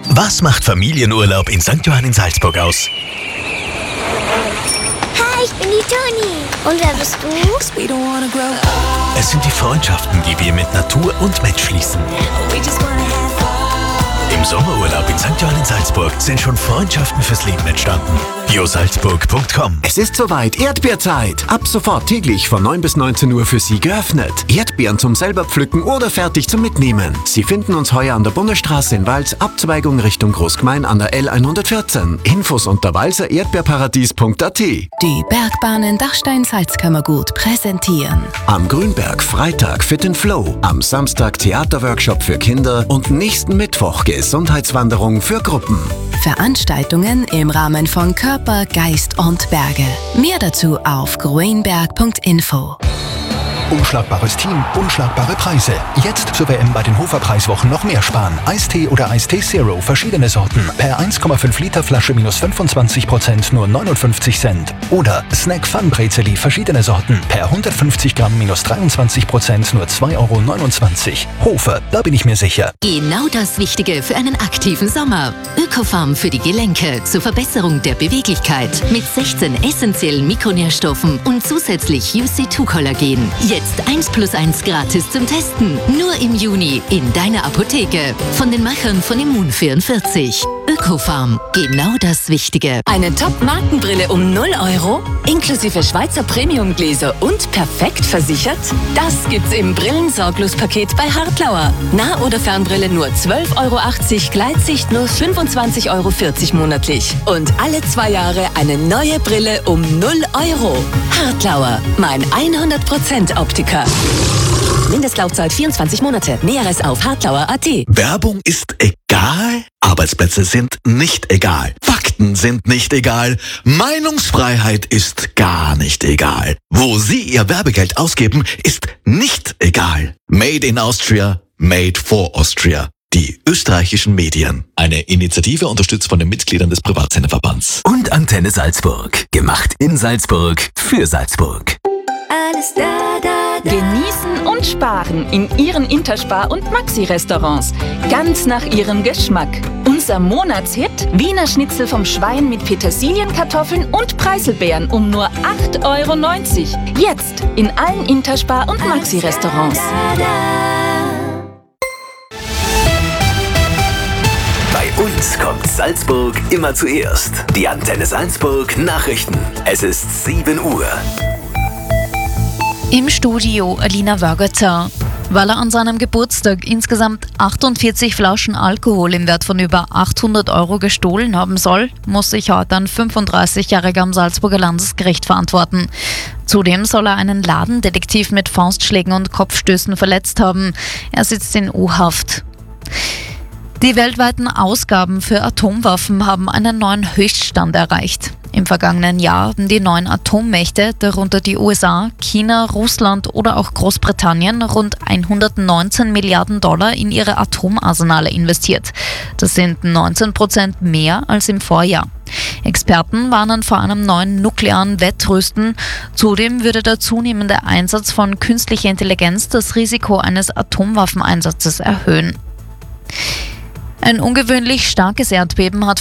Was macht Familienurlaub in St. Johann in Salzburg aus? Hi, ich bin die Toni. Und wer bist du? Es sind die Freundschaften, die wir mit Natur und Mensch schließen. Im Sommerurlaub in St. Johann in Salzburg sind schon Freundschaften fürs Leben entstanden. biosalzburg.com. Es ist soweit, Erdbeerzeit. Ab sofort täglich von 9 bis 19 Uhr für Sie geöffnet. Erdbeeren zum selber pflücken oder fertig zum Mitnehmen. Sie finden uns heuer an der Bundesstraße in Wals, Abzweigung Richtung Großgmain an der L114. Infos unter walsererdbeerparadies.at. Die Bergbahnen Dachstein-Salzkammergut präsentieren. Am Grünberg Freitag Fit and Flow, am Samstag Theaterworkshop für Kinder und nächsten Mittwoch Gesundheitswanderung für Gruppen. Veranstaltungen im Rahmen von Körper, Geist und Berge. Mehr dazu auf greenberg.info. Unschlagbares Team, unschlagbare Preise. Jetzt zur WM bei den Hofer-Preiswochen noch mehr sparen. Eistee oder Eistee Zero, verschiedene Sorten. Per 1,5 Liter Flasche minus 25%, nur 59 Cent. Oder Snack Fun Brezeli, verschiedene Sorten. Per 150 Gramm minus 23%, nur 2,29 Euro. Hofer, da bin ich mir sicher. Genau das Wichtige für einen aktiven Sommer. Ökofarm für die Gelenke zur Verbesserung der Beweglichkeit. Mit 16 essentiellen Mikronährstoffen und zusätzlich UC2-Kollagen. Jetzt 1+1 gratis zum Testen. Nur im Juni in deiner Apotheke. Von den Machern von Immun44. Ökofarm. Genau das Wichtige. Eine Top-Markenbrille um 0 Euro? Inklusive Schweizer Premium-Gläser und perfekt versichert? Das gibt's im Brillensorglos-Paket bei Hartlauer. Nah- oder Fernbrille nur 12,80 Euro, Gleitsicht nur 25,40 Euro monatlich. Und alle 2 Jahre eine neue Brille um 0 Euro. Hartlauer, mein 100% Optiker. Mindestlaufzeit 24 Monate. Näheres auf hartlauer.at. Werbung ist egal, Arbeitsplätze sind nicht egal, Fakten sind nicht egal, Meinungsfreiheit ist gar nicht egal. Wo Sie Ihr Werbegeld ausgeben, ist nicht egal. Made in Austria, made for Austria. Die österreichischen Medien. Eine Initiative unterstützt von den Mitgliedern des Privatsenderverbands. Und Antenne Salzburg. Gemacht in Salzburg für Salzburg. Alles da, da, da. Genießen und sparen in Ihren Interspar- und Maxi-Restaurants. Ganz nach Ihrem Geschmack. Unser Monatshit: Wiener Schnitzel vom Schwein mit Petersilienkartoffeln und Preiselbeeren um nur 8,90 Euro. Jetzt in allen Interspar- und Maxi-Restaurants. Bei uns kommt Salzburg immer zuerst. Die Antenne Salzburg Nachrichten. Es ist 7 Uhr. Im Studio Alina Wörgerzer. Weil er an seinem Geburtstag insgesamt 48 Flaschen Alkohol im Wert von über 800 Euro gestohlen haben soll, muss sich heute ein 35-Jähriger am Salzburger Landesgericht verantworten. Zudem soll er einen Ladendetektiv mit Faustschlägen und Kopfstößen verletzt haben. Er sitzt in U-Haft. Die weltweiten Ausgaben für Atomwaffen haben einen neuen Höchststand erreicht. Im vergangenen Jahr haben die 9 Atommächte, darunter die USA, China, Russland oder auch Großbritannien, rund 119 Milliarden Dollar in ihre Atomarsenale investiert. Das sind 19% mehr als im Vorjahr. Experten warnen vor einem neuen nuklearen Wettrüsten. Zudem würde der zunehmende Einsatz von künstlicher Intelligenz das Risiko eines Atomwaffeneinsatzes erhöhen. Ein ungewöhnlich starkes Erdbeben hat